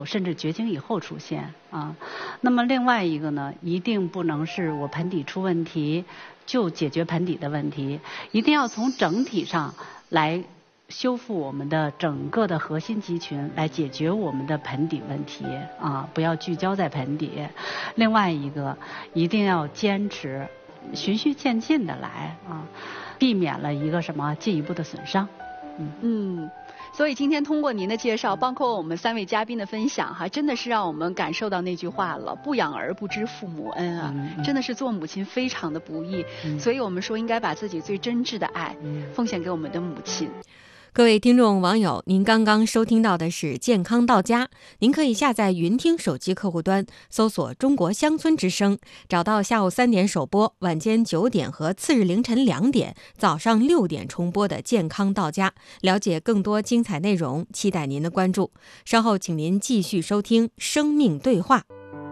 甚至绝经以后出现啊。那么另外一个呢，一定不能是我盆底出问题就解决盆底的问题，一定要从整体上来修复我们的整个的核心肌群，来解决我们的盆底问题啊，不要聚焦在盆底。另外一个，一定要坚持循序渐进的来啊，避免了一个什么进一步的损伤。 所以今天通过您的介绍，包括我们3位嘉宾的分享真的是让我们感受到那句话了，不养儿不知父母恩啊，真的是做母亲非常的不易，所以我们说应该把自己最真挚的爱奉献给我们的母亲。 各位听众网友，您刚刚收听到的是健康到家，您可以下载云听手机客户端，搜索中国乡村之声，找到下午3点首播，晚间9点和次日凌晨2点、早上6点重播的健康到家，了解更多精彩内容，期待您的关注。稍后请您继续收听生命对话。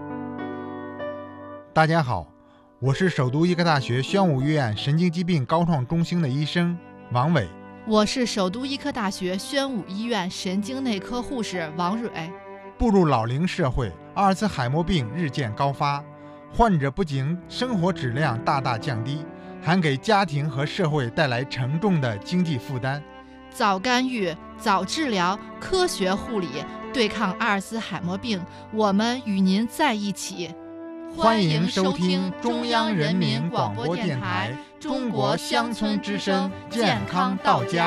大家好，我是首都医科大学宣武医院神经疾病高创中心的医生王伟。 我是首都医科大学宣武医院神经内科护士王蕊。 步入老龄社会，阿尔茨海默病日渐高发，患者不仅生活质量大大降低，还给家庭和社会带来沉重的经济负担。 早干预、早治疗、科学护理，对抗阿尔茨海默病，我们与您在一起。 欢迎收听中央人民广播电台中国乡村之声健康到家。